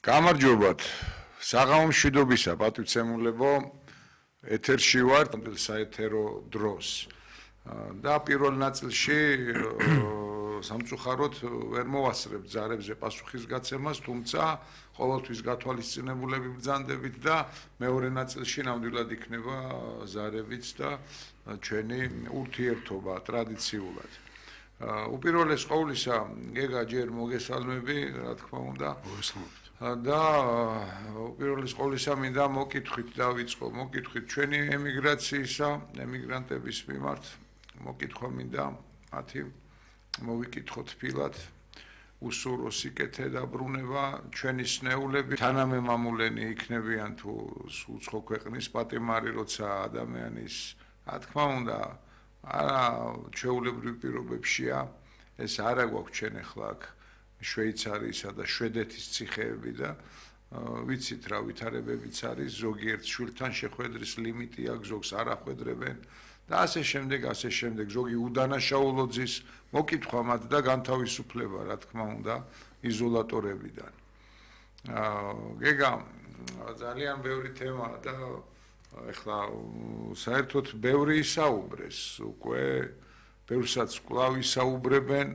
გამარჯობათ. საღამო მშვიდობისა, პატივცემულებო. ეთერში ვარ საეთერო დროს. და პირველ ნაწილში სამწუხაროდ ვერ მოვასწრებ ზარებზე პასუხისგაცემას, თუმცა ყოველთვის გათვალისწინებულები ბრძანდებით და მეორე ნაწილში ნამდვილად იქნება ზარებიც და ჩვენი ურთიერთობა ტრადიციულად. უპირველეს ყოვლისა, გეგა ჯერ მოგესალმები, რა თქმა უნდა. და უპირველეს ყოვლისა მინდა მოკითხვით დავიწყო, მოკითხვით ჩვენი ემიგრაციისა, ემიგრანტების მიმართ მოკითხვა მინდა მათი მოვიკითხოთ თბილად უსურო სიკეთე და ბრუნება ჩვენი სნეულები თანამემამულენი იქნებიან თუ უცხო ქვეყნის პატიმარი როცა ადამიანის რა თქმა უნდა არა ჩვეულებრივ პირობებშია ეს არა გვაქვს ჩვენ ახლა აქ შვეიცარიისა და შვედეთის ციხეები და ვიცით რა ვითარებებიც არის ზოგიერთ შვილთან შეხვედრის ლიმიტი აქვს ზოგს არ ახვედრებენ და ასე შემდეგ ზოგი უდანაშაულოძის მოკითხვა მათ და განთავისუფლება რა თქმა უნდა იზოლატორებიდან გეგა ძალიან ბევრი თემაა და ეხლა საერთოდ ბევრი ისაუბრეს უკვე ბევრსაც კვლავ ისაუბრებენ